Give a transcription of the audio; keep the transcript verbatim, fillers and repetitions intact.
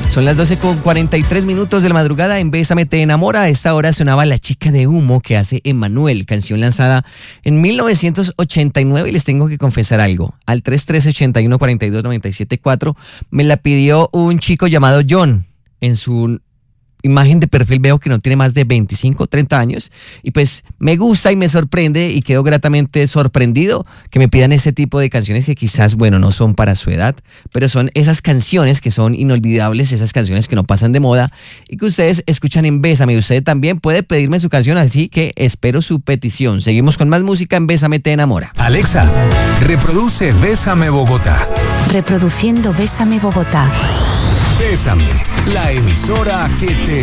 Son las doce con cuarenta y tres minutos de la madrugada en Bésame te enamora. A esta hora sonaba La chica de humo que hace Emmanuel, canción lanzada en mil novecientos ochenta y nueve, y les tengo que confesar algo. Al tres tres ochenta y uno cuarenta y dos noventa y siete cuatro me la pidió un chico llamado John. En su imagen de perfil veo que no tiene más de veinticinco, treinta años, y pues me gusta y me sorprende y quedo gratamente sorprendido que me pidan ese tipo de canciones que quizás, bueno, no son para su edad, pero son esas canciones que son inolvidables, esas canciones que no pasan de moda y que ustedes escuchan en Bésame. Usted también puede pedirme su canción, así que espero su petición. Seguimos con más música en Bésame te enamora. Alexa, reproduce Bésame Bogotá. Reproduciendo Bésame Bogotá. Bésame, la emisora que te